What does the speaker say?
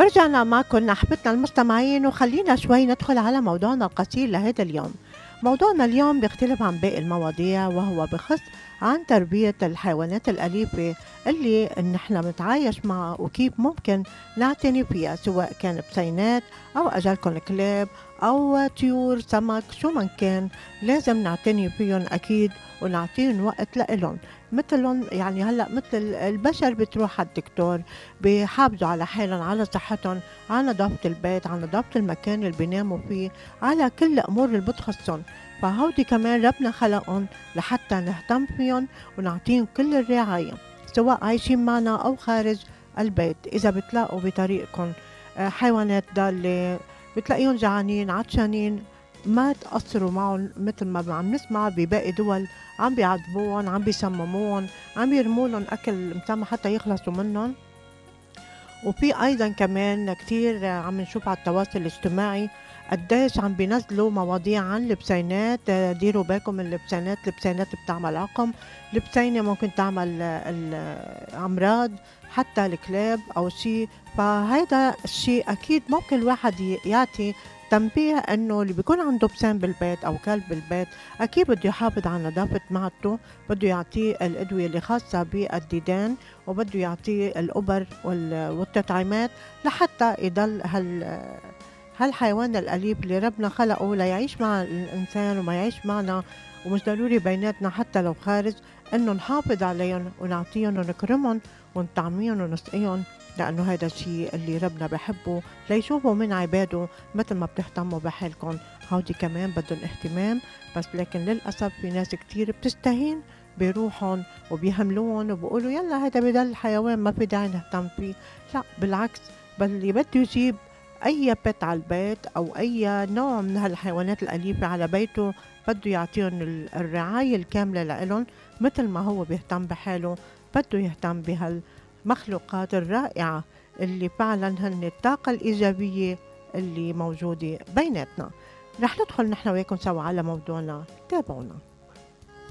ورجعنا معكم أحبتنا المستمعين، وخلينا شوي ندخل على موضوعنا القصير لهذا اليوم. موضوعنا اليوم بيختلف عن باقي المواضيع، وهو بخص عن تربية الحيوانات الأليفة اللي نحن بنتعايش معها، وكيف ممكن نعتني فيها، سواء كان بسينات أو أجلكم كلاب أو طيور سمك، شو من كان لازم نعتني فيهم أكيد، ونعطيهم وقت لإلهم. مثلهم يعني هلأ مثل البشر بتروح على الدكتور، بيحافظوا على حالهم، على صحتهم، على نظافة البيت، على نظافة المكان اللي بيناموا فيه، على كل الأمور اللي بتخصهم. فهودي كمان ربنا خلقهم لحتى نهتم فيهم ونعطيهم كل الرعاية، سواء عايشين معنا أو خارج البيت. إذا بتلاقوا بطريقكم حيوانات ضالة، بتلاقيهم جعانين عطشانين، ما تقصروا معهم مثل ما عم نسمع بباقي دول، عم بيعذبوهم، عم بيسمموهم، عم بيرمولن أكل مسمى حتى يخلصوا منهم. وفي أيضا كمان كتير عم نشوف على التواصل الاجتماعي قديش عم بينزلوا مواضيع عن البسينات. ديروا بالكم من البسينات، البسينات بتعمل عقم، البسينة ممكن تعمل أمراض حتى الكلاب أو شيء. فهذا الشيء أكيد ممكن الواحد يعطي تنبيه إنه اللي بيكون عنده بسين بالبيت أو كلب بالبيت أكيد بده يحافظ على نظافة معدته، بده يعطيه الأدوية اللي خاصة بالديدان، وبده يعطيه الأبر والتطعيمات لحتى يضل هالحيوان الأليف اللي ربنا خلقه ليعيش مع الإنسان وما يعيش معنا، ومش ضروري بيناتنا حتى لو خارج إنه نحافظ عليهم ونعطيهم ونكرمهم ونطعميهم ونسقيهم، لأنه هذا الشيء اللي ربنا بحبه ليشوفوا من عباده مثل ما بتهتموا بحالكم. هودي كمان بدهم اهتمام، بس لكن للأسف في ناس كتير بتستهين بروحهم وبيهملوهم وبيقولوا يلا هذا بدل حيوان ما في داعي نهتم فيه. لا بالعكس، بل اللي بده يجيب أي بيت على البيت أو أي نوع من هالحيوانات الأليفة على بيته بده يعطيهم الرعاية الكاملة لإلهم، مثل ما هو بيهتم بحاله بده يهتم بهالمخلوقات الرائعة اللي فعلا هن الطاقة الإيجابية اللي موجودة بيناتنا. رح ندخل نحن وياكم سوا على موضوعنا، تابعونا.